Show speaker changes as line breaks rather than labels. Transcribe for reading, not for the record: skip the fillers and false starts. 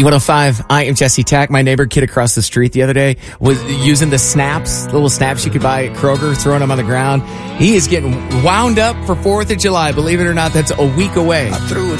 B105, I am Jesse Tack. My neighbor kid across the street the other day was using the little snaps you could buy at Kroger, throwing them on the ground. He is getting wound up for 4th of July. Believe it or not, that's a week away.